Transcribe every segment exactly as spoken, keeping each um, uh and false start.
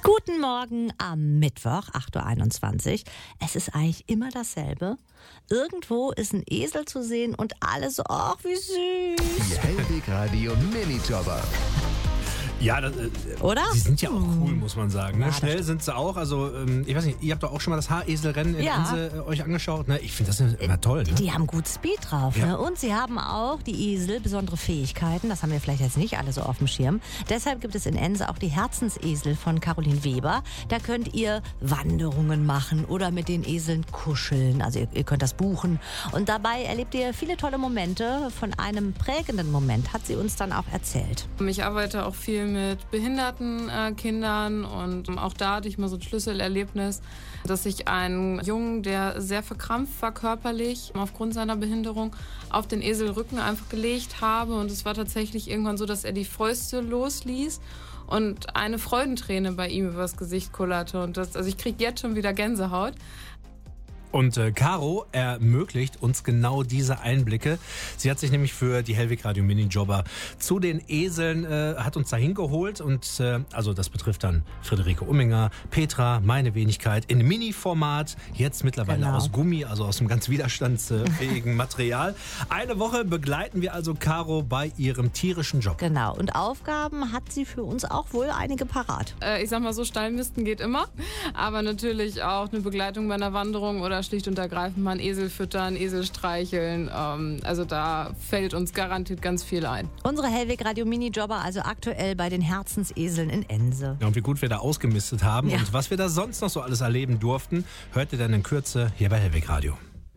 Guten Morgen am Mittwoch, acht Uhr einundzwanzig. Es ist eigentlich immer dasselbe. Irgendwo ist ein Esel zu sehen und alle so, ach, wie süß. Die Hellweg Radio Minijobber. Ja, das, äh, Oder? Die sind ja auch cool, muss man sagen. Ne? Ja, Schnell sind sie auch. Also, ähm, ich weiß nicht, ihr habt doch auch schon mal das Haareselrennen in Ja. Ense äh, euch angeschaut. Ne? Ich finde das immer toll. Ne? Die haben gut Speed drauf. Ja. Ne? Und sie haben auch, die Esel, besondere Fähigkeiten. Das haben wir vielleicht jetzt nicht alle so auf dem Schirm. Deshalb gibt es in Ense auch die Herzensesel von Caroline Weber. Da könnt ihr Wanderungen machen oder mit den Eseln kuscheln. Also ihr, ihr könnt das buchen. Und dabei erlebt ihr viele tolle Momente. Von einem prägenden Moment hat sie uns dann auch erzählt. Ich arbeite auch viel mit behinderten äh, Kindern und auch da hatte ich mal so ein Schlüsselerlebnis, dass ich einen Jungen, der sehr verkrampft war körperlich, aufgrund seiner Behinderung, auf den Eselrücken einfach gelegt habe und es war tatsächlich irgendwann so, dass er die Fäuste losließ und eine Freudenträne bei ihm übers Gesicht kullerte und das, also ich kriege jetzt schon wieder Gänsehaut. Und äh, Caro ermöglicht uns genau diese Einblicke. Sie hat sich nämlich für die Hellweg Radio Minijobber zu den Eseln, äh, hat uns dahin geholt. Und äh, also das betrifft dann Friederike Umminger, Petra, meine Wenigkeit in Mini-Format. Jetzt mittlerweile Genau. aus Gummi, also aus einem ganz widerstandsfähigen Material. Eine Woche begleiten wir also Caro bei ihrem tierischen Job. Genau. Und Aufgaben hat sie für uns auch wohl einige parat. Äh, ich sag mal so, Stallmisten geht immer, aber natürlich auch eine Begleitung bei einer Wanderung oder schlicht und ergreifend mal einen Esel füttern, Esel streicheln. Ähm, also da fällt uns garantiert ganz viel ein. Unsere Hellweg Radio Minijobber also aktuell bei den Herzenseseln in Ense. Ja, und wie gut wir da ausgemistet haben Ja. und was wir da sonst noch so alles erleben durften, hört ihr dann in Kürze hier bei Hellweg Radio.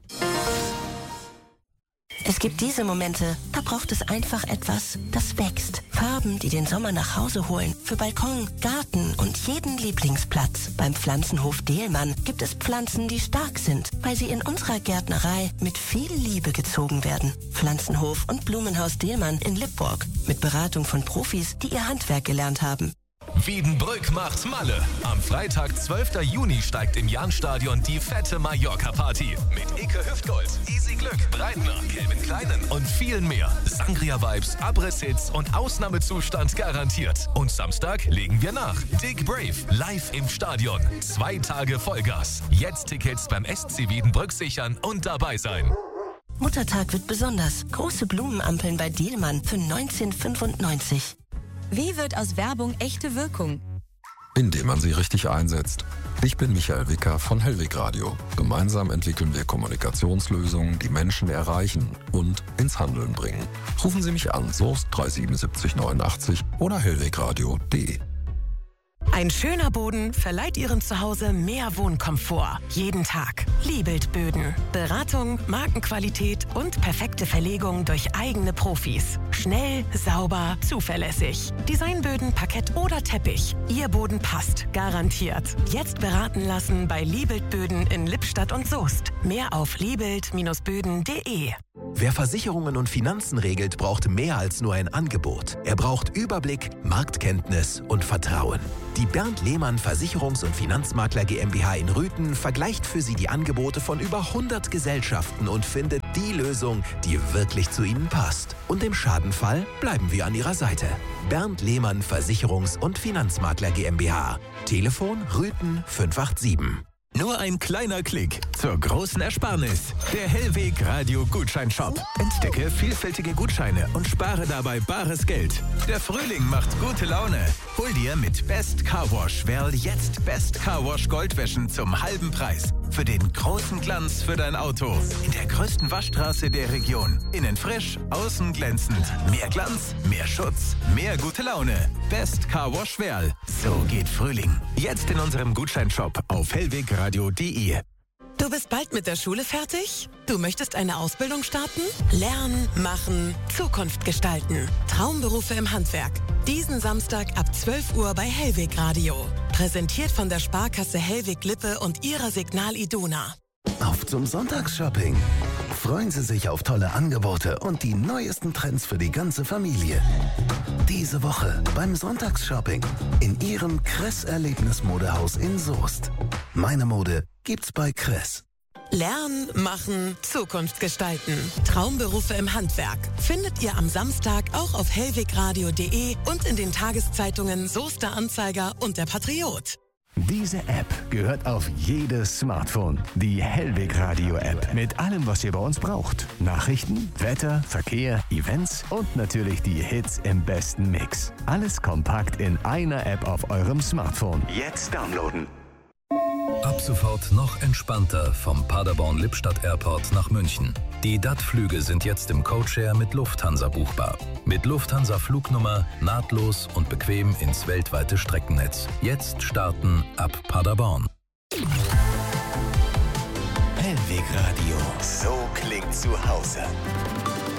Es gibt diese Momente, da braucht es einfach etwas, das wächst. Farben, die den Sommer nach Hause holen. Für Balkon, Garten und jeden Lieblingsplatz. Beim Pflanzenhof Dehlmann gibt es Pflanzen, die stark sind, weil sie in unserer Gärtnerei mit viel Liebe gezogen werden. Pflanzenhof und Blumenhaus Dehlmann in Lippburg. Mit Beratung von Profis, die ihr Handwerk gelernt haben. Wiedenbrück macht Malle. Am Freitag, zwölften Juni, steigt im Jahnstadion die fette Mallorca-Party. Mit Ike Hüftgold, Easy Glück, Breitner, Kevin Kleinen und vielen mehr. Sangria-Vibes, Abriss-Hits und Ausnahmezustand garantiert. Und Samstag legen wir nach. Dick Brave, live im Stadion. Zwei Tage Vollgas. Jetzt Tickets beim S C Wiedenbrück sichern und dabei sein. Muttertag wird besonders. Große Blumenampeln bei Dehlmann für neunzehn fünfundneunzig. Wie wird aus Werbung echte Wirkung? Indem man sie richtig einsetzt. Ich bin Michael Wicker von Hellweg Radio. Gemeinsam entwickeln wir Kommunikationslösungen, die Menschen erreichen und ins Handeln bringen. Rufen Sie mich an, Soest drei sieben sieben neun acht oder hellwegradio punkt de. Ein schöner Boden verleiht Ihrem Zuhause mehr Wohnkomfort. Jeden Tag. Liebelt Böden. Beratung, Markenqualität und perfekte Verlegung durch eigene Profis. Schnell, sauber, zuverlässig. Designböden, Parkett oder Teppich. Ihr Boden passt. Garantiert. Jetzt beraten lassen bei Liebelt Böden in Lippstadt und Soest. Mehr auf liebelt Bindestrich böden punkt de. Wer Versicherungen und Finanzen regelt, braucht mehr als nur ein Angebot. Er braucht Überblick, Marktkenntnis und Vertrauen. Die Bernd Lehmann Versicherungs- und Finanzmakler GmbH in Rüthen vergleicht für Sie die Angebote von über hundert Gesellschaften und findet die Lösung, die wirklich zu Ihnen passt. Und im Schadenfall bleiben wir an Ihrer Seite. Bernd Lehmann Versicherungs- und Finanzmakler GmbH. Telefon Rüthen fünf acht sieben. Nur ein kleiner Klick zur großen Ersparnis. Der Hellweg Radio Gutscheinshop. Entdecke vielfältige Gutscheine und spare dabei bares Geld. Der Frühling macht gute Laune. Hol dir mit Best Car Wash Werl jetzt Best Car Wash Goldwäschen zum halben Preis. Für den großen Glanz für dein Auto. In der größten Waschstraße der Region. Innen frisch, außen glänzend. Mehr Glanz, mehr Schutz, mehr gute Laune. Best Car Wash Werl. So geht Frühling. Jetzt in unserem Gutscheinshop auf hellwegradio punkt de. Du bist bald mit der Schule fertig? Du möchtest eine Ausbildung starten? Lernen, machen, Zukunft gestalten. Traumberufe im Handwerk. Diesen Samstag ab zwölf Uhr bei Hellweg Radio. Präsentiert von der Sparkasse Hellweg Lippe und ihrer Signal Iduna. Auf zum Sonntagsshopping. Freuen Sie sich auf tolle Angebote und die neuesten Trends für die ganze Familie. Diese Woche beim Sonntagsshopping in Ihrem Kress-Erlebnis-Modehaus in Soest. Meine Mode gibt's bei Kress. Lernen, machen, Zukunft gestalten. Traumberufe im Handwerk findet ihr am Samstag auch auf hellwegradio punkt de und in den Tageszeitungen Soester Anzeiger und der Patriot. Diese App gehört auf jedes Smartphone. Die Hellweg Radio App mit allem, was ihr bei uns braucht. Nachrichten, Wetter, Verkehr, Events und natürlich die Hits im besten Mix. Alles kompakt in einer App auf eurem Smartphone. Jetzt downloaden. Ab sofort noch entspannter vom Paderborn-Lippstadt Airport nach München. Die D A T-Flüge sind jetzt im Codeshare mit Lufthansa buchbar. Mit Lufthansa-Flugnummer nahtlos und bequem ins weltweite Streckennetz. Jetzt starten ab Paderborn. Hellweg Radio. So klingt zu Hause.